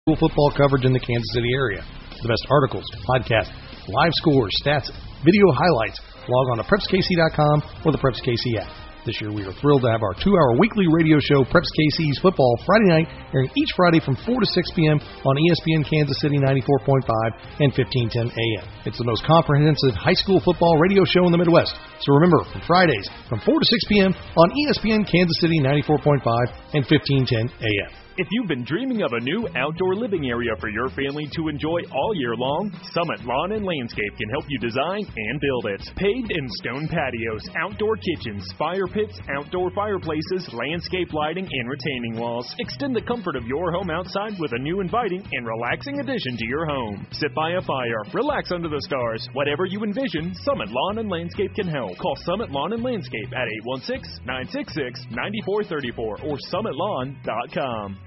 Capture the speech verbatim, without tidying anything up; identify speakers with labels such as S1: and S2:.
S1: school football coverage in the Kansas City area. The best articles, podcasts, live scores, stats, video highlights. Log on to preps k c dot com or the Preps K C app. This year we are thrilled to have our two-hour weekly radio show, Preps K C's Football, Friday night, airing each Friday from four to six p.m. on E S P N Kansas City ninety-four point five and fifteen ten A M. It's the most comprehensive high school football radio show in the Midwest. So remember, from Fridays from four to six p.m. on E S P N Kansas City ninety-four point five and fifteen ten A M.
S2: If you've been dreaming of a new outdoor living area for your family to enjoy all year long, Summit Lawn and Landscape can help you design and build it. Paved and stone patios, outdoor kitchens, fire pits, outdoor fireplaces, landscape lighting, and retaining walls. Extend the comfort of your home outside with a new inviting and relaxing addition to your home. Sit by a fire, relax under the stars. Whatever you envision, Summit Lawn and Landscape can help. Call Summit Lawn and Landscape at eight one six, nine six six, nine four three four or summit lawn dot com.